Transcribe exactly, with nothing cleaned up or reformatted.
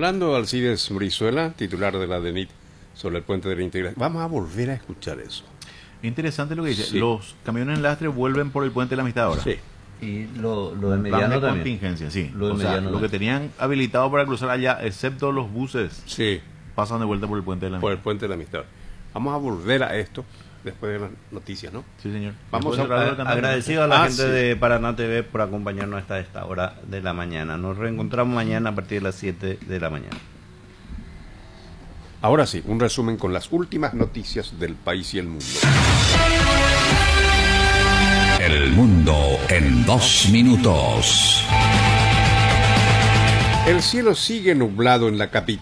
hablando Alcides Brizuela, titular de la D E N I T, sobre el puente de la integración. Vamos a volver a escuchar eso. Interesante lo que dice. Sí. Los camiones en lastre vuelven por el puente de la Amistad ahora. Sí. Y lo, lo de Un plan mediano de también. contingencia, sí. Lo de o sea, mediano lo que también. tenían habilitado para cruzar allá, excepto los buses, Sí, pasan de vuelta por el puente de la por el Amistad. puente de la amistad. Vamos a volver a esto después de las noticias, ¿no? Sí, señor. Vamos Después a- de Radio A- del Canal. agradecido a la Ah, gente sí. de Paraná T V por acompañarnos hasta esta hora de la mañana. Nos reencontramos mañana a partir de las siete de la mañana. Ahora sí, un resumen con las últimas noticias del país y el mundo. El mundo en dos minutos. El cielo sigue nublado en la capital.